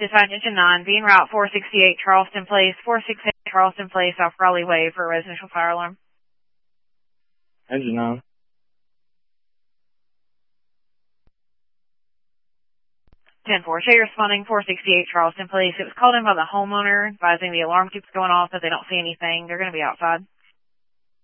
dispatch engine 9, being route 468 Charleston Place, 468 Charleston Place off Raleigh Way for a residential fire alarm. Engine 9. 10-4, show you're responding 468 Charleston Place. It was called in by the homeowner advising the alarm keeps going off but they don't see anything. They're going to be outside.